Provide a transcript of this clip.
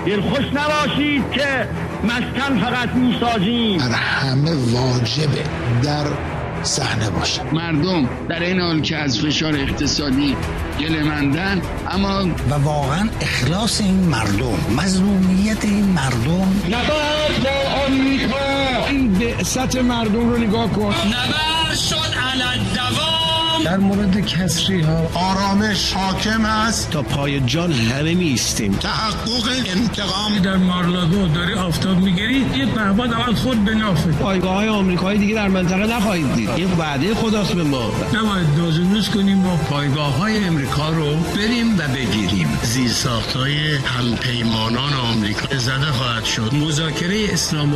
دلخوش نباشید که مسکن فقط میسازیم. بر همه واجبه در صحنه باشه. مردم در این حال که از فشار اقتصادی گله‌مندن، اما و واقعا اخلاص این مردم، مظلومیت این مردم. نبرد با آمریکا. این بعثت مردم رو نگاه کن. نبرد شد علی الدوام. در مورد کسری ها آرامش حاکم است تا پای جان همه میستیم. تحقق انتقام. در مارلاگو داری آفتاب میگیری، یه پهباد اول خود به نافه. پایگاه های آمریکایی دیگه در منطقه نخواهید دید. یه وعده خداست به ما. نباید دازونوز کنیم و پایگاه های امریکا رو بریم و بگیریم. زیرساخت‌های همپیمانان آمریکا زده خواهد شد. مذاکره اسلام